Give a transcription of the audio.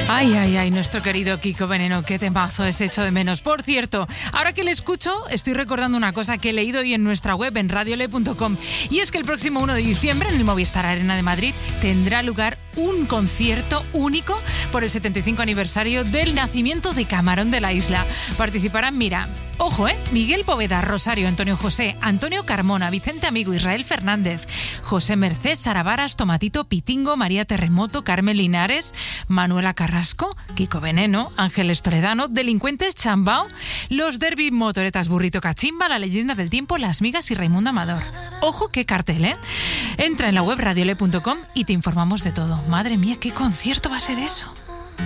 Ay, ay, ay, nuestro querido Kiko Veneno, qué temazo es, hecho de menos. Por cierto, ahora que le escucho, estoy recordando una cosa que he leído hoy en nuestra web, en radiole.com, y es que el próximo 1 de diciembre, en el Movistar Arena de Madrid, tendrá lugar un concierto único por el 75 aniversario del nacimiento de Camarón de la Isla. Participarán, mira, ojo, Miguel Poveda, Rosario, Antonio José, Antonio Carmona, Vicente Amigo, Israel Fernández, José Merced, Sara Varas, Tomatito, Pitingo, María Terremoto, Carmen Linares, Manuela Carrasco, Kiko Veneno, Ángeles Toledano, Delincuentes, Chambao, Los Derby, Motoretas, Burrito Cachimba, La Leyenda del Tiempo, Las Migas y Raimundo Amador. Ojo, qué cartel, Entra en la web radiole.com y te informamos de todo. Madre mía, ¿qué concierto va a ser eso?